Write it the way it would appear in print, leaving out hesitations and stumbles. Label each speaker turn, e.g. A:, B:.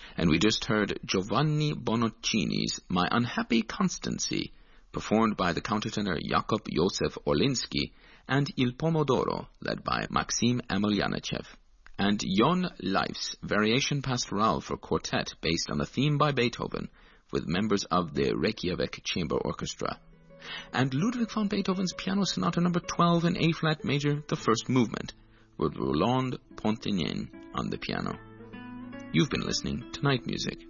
A: And we just heard Giovanni Bononcini's My Unhappy Constancy, performed by the countertenor Jakub Józef Orlinsky, and Il Pomodoro, led by Maxim Amelyanechev. And Jon Leif's Variation Pastoral for quartet, based on a theme by Beethoven, with members of the Reykjavik Chamber Orchestra. And Ludwig van Beethoven's Piano Sonata No. 12 in A-flat major, the first movement, with Roland Pontigny on the piano. You've been listening to Night Music.